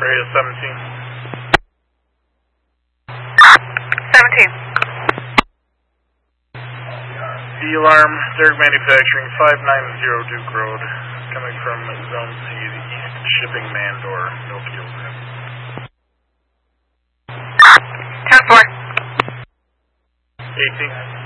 Area 17. 17. D-Alarm, Derrick Manufacturing, 590 Duke Road, coming from Zone C, the East Shipping Man Door, no fuel. 10-4. 18.